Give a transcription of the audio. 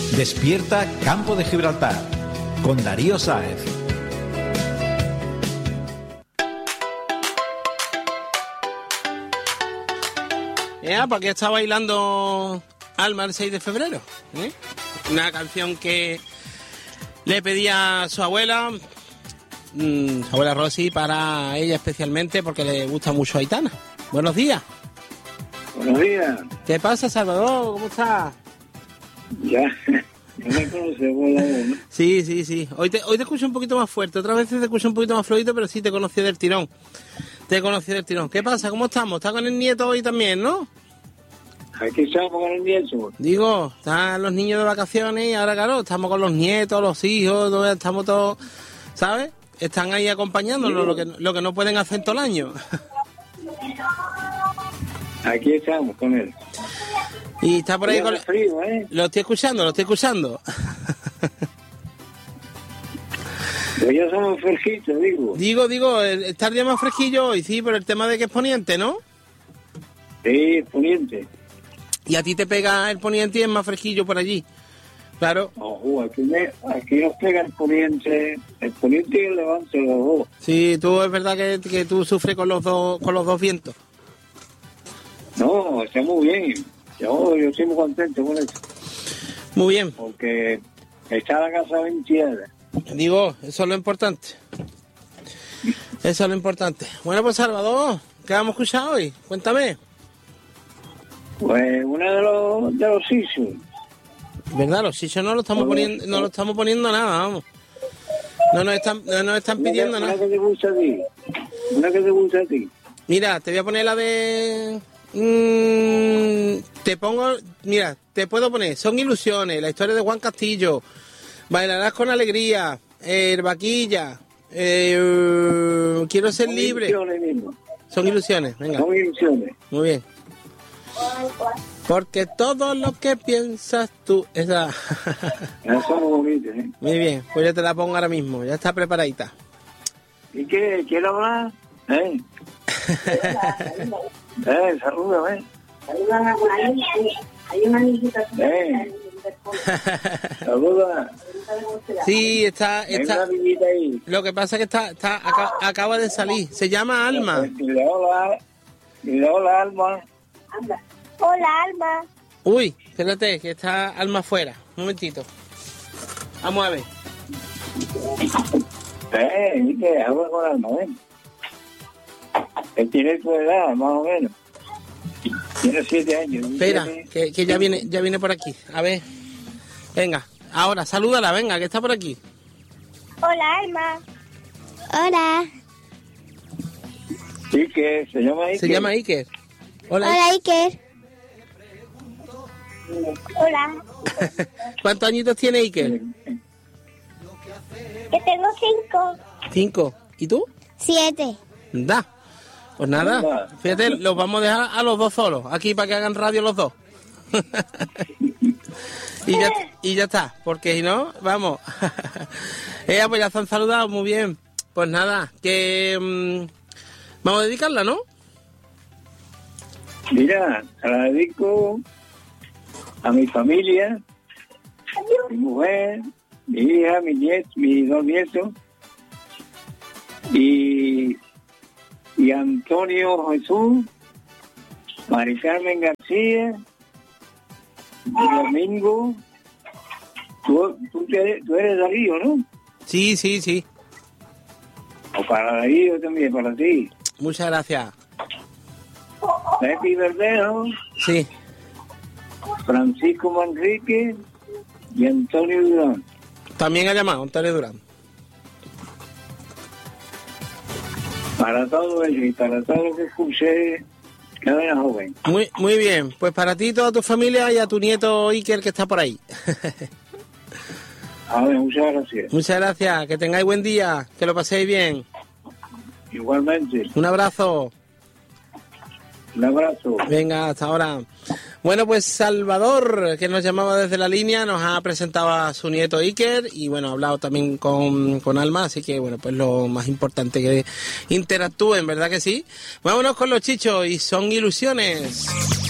Despierta Campo de Gibraltar con Darío Sáez. ¿Para qué está bailando Alma el 6 de febrero? Una canción que le pedía a su abuela Rosy, para ella especialmente, porque le gusta mucho Aitana. Buenos días. Buenos días. ¿Qué pasa, Salvador? ¿Cómo estás? Ya me conoces, ¿no? Sí. Hoy te escucho un poquito más fuerte, otras veces te escucho un poquito más flojito, pero sí te conocí del tirón. ¿Qué pasa? ¿Cómo estamos? ¿Estás con el nieto hoy también, no? Aquí estamos con el nieto. Digo, están los niños de vacaciones y ahora, claro, estamos con los nietos, los hijos, estamos todos, ¿sabes? Están ahí acompañándonos, lo que no pueden hacer todo el año. Aquí estamos con él. Y está por ahí con... frío, ¿eh? Lo estoy escuchando. Pero ya somos fresquitos, digo. Digo, está el día más fresquillo hoy, sí, por el tema de que es poniente, ¿no? Sí, es poniente. Y a ti te pega el poniente y es más fresquillo por allí. Claro. Ojo, aquí nos pega el poniente y el levante, los dos. Sí, tú es verdad que tú sufres con los dos vientos. No, está muy bien. Yo estoy muy contento con eso. Muy bien. Porque está la casa ventilada. Digo, eso es lo importante. Bueno, pues Salvador, ¿qué vamos a escuchar hoy? Cuéntame. Pues una de los sisos. ¿Verdad? Los sisos no lo estamos poniendo nada, vamos. No nos están pidiendo nada. Una que te gusta a ti. Mira, te voy a poner la de... te puedo poner Son Ilusiones, la historia de Juan Castillo, Bailarás con Alegría, Vaquilla, Quiero ser libre. Son ilusiones, venga. Son ilusiones. Muy bien. Porque todo lo que piensas tú... Esa son bonitas, ¿eh? Muy bien, pues yo te la pongo ahora mismo, ya está preparadita. ¿Y qué? ¿Quiero hablar? Salúdame. Salúdame por ahí. Hay una niñita. Saluda. Sí, está. Una niñita ahí. Lo que pasa es que acaba de salir. Se llama Alma. Dile hola, Alma. Hola, Alma. Uy, espérate, que está Alma afuera. Un momentito. Vamos a ver. ¿Qué? Habla con Alma, Él tiene tu edad, más o menos. Tiene 7 años. Espera, que ya viene por aquí. A ver. Venga, ahora, salúdala, venga, que está por aquí. Hola, Alma. Hola. Iker, se llama Iker. Se llama Iker. Hola, Iker. Hola. ¿Cuántos añitos tiene Iker? Que tengo 5. 5. ¿Y tú? 7. Da. Pues nada, fíjate, los vamos a dejar a los dos solos, aquí para que hagan radio los dos. y ya está, porque si no, vamos. Pues ya se han saludado, muy bien. Pues nada, que vamos a dedicarla, ¿no? Mira, la dedico a mi familia, mi mujer, mi hija, mis 2 nietos y Antonio Jesús, Mari Carmen García, Domingo. Tú eres Darío, ¿no? Sí. O para Darío también, para ti. Muchas gracias. Pepi Verdejo. Sí. Francisco Manrique y Antonio Durán. También ha llamado Antonio Durán. Para todo eso y para todo lo que escuché, Cadena Joven. Muy bien, pues para ti, toda tu familia y a tu nieto Iker que está por ahí. A ver, muchas gracias. Muchas gracias, que tengáis buen día, que lo paséis bien. Igualmente. Un abrazo. Un abrazo. Venga, hasta ahora. Bueno, pues Salvador, que nos llamaba desde la línea, nos ha presentado a su nieto Iker y bueno, ha hablado también con Alma, así que bueno, pues lo más importante que interactúen, ¿verdad que sí? Vámonos con los chichos y Son Ilusiones.